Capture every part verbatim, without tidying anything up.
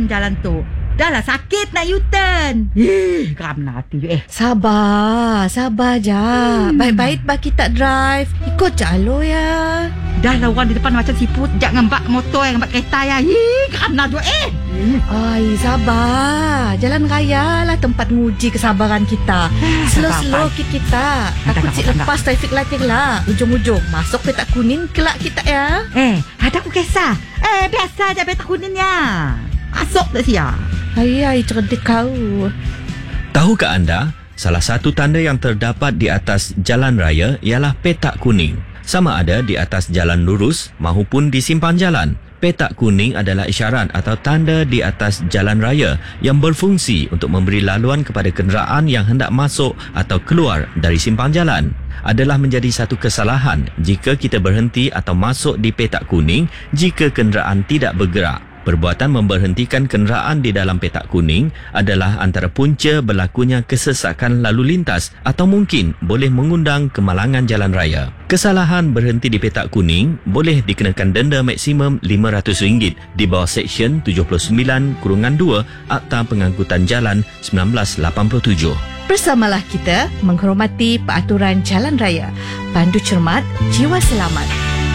sepanjang jalan tu. Dah lah sakit nak U-turn. Eh, geram nak hati eh. Sabar, sabar je. Hmm. Baik-baik bagi tak drive. Ikut je alo ya. Dah lah orang di depan macam siput. Jangan ngembat motor yang ngembat kereta ya. Eh, geram nak tu eh. Ai, sabar. Jalan raya lah tempat nguji kesabaran kita. Slow-slow kita. kita. Takut si lepas traffic lighting lah. Ujung-ujung masuk petak kuning kelak kita ya. Eh, ada aku kisah. Eh, biasa je petak kuning ya. Masuk tak sia? Ai, ai, cerdik kau. Tahukah anda, salah satu tanda yang terdapat di atas jalan raya ialah petak kuning. Sama ada di atas jalan lurus maupun di simpang jalan. Petak kuning adalah isyarat atau tanda di atas jalan raya yang berfungsi untuk memberi laluan kepada kenderaan yang hendak masuk atau keluar dari simpang jalan. Adalah menjadi satu kesalahan jika kita berhenti atau masuk di petak kuning jika kenderaan tidak bergerak. Perbuatan memberhentikan kenderaan di dalam petak kuning adalah antara punca berlakunya kesesakan lalu lintas atau mungkin boleh mengundang kemalangan jalan raya. Kesalahan berhenti di petak kuning boleh dikenakan denda maksimum lima ratus ringgit di bawah Seksyen tujuh puluh sembilan dua Akta Pengangkutan Jalan seribu sembilan ratus lapan puluh tujuh. Bersamalah kita menghormati peraturan jalan raya. Pandu cermat, jiwa selamat.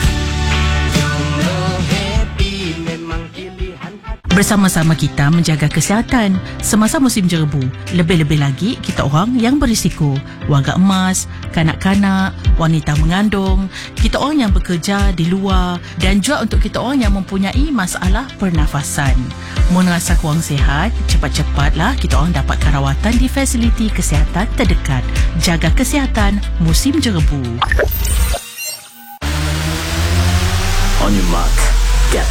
Bersama-sama kita menjaga kesihatan semasa musim jerebu. Lebih-lebih lagi kita orang yang berisiko. Warga emas, kanak-kanak, wanita mengandung, kita orang yang bekerja di luar dan juga untuk kita orang yang mempunyai masalah pernafasan. Mun rasa kurang sihat, cepat-cepatlah kita orang dapatkan rawatan di fasiliti kesihatan terdekat. Jaga kesihatan musim jerebu. On your mark.